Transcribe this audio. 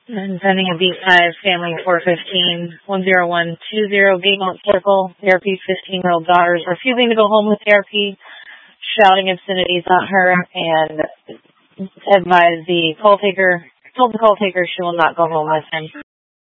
And sending a B5, family 415, 10120, Gatemont Circle. ARP's 15-year-old daughter is refusing to go home with ARP, shouting obscenities at her, and told the call taker she will not go home with him.